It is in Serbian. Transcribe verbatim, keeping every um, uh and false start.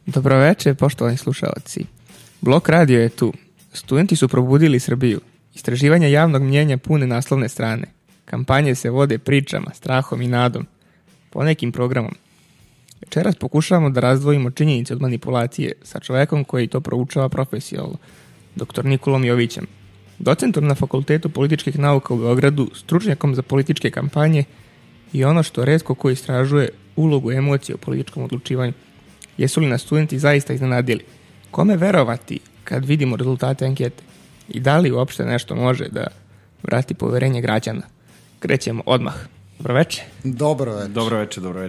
Dobroveče, poštovani slušalci. Blok radio je tu. Studenti su probudili Srbiju. Istraživanja javnog mnjenja pune naslovne strane. Kampanje se vode pričama, strahom i nadom. Po nekim programom. Večeras pokušavamo da razdvojimo činjenice od manipulacije sa čovekom koji to proučava profesionalno, doktor Nikolom Jovićem, docentom na Fakultetu političkih nauka u Beogradu, stručnjakom za političke kampanje i ono što retko ko istražuje, ulogu emocije u političkom odlučivanju. Jesu li nas studenti zaista iznenadili? Kome verovati kad vidimo rezultate ankete? I da li uopšte nešto može da vrati poverenje građana? Krećemo odmah. Dobroveče. Dobroveče. Dobroveče, dobroveče.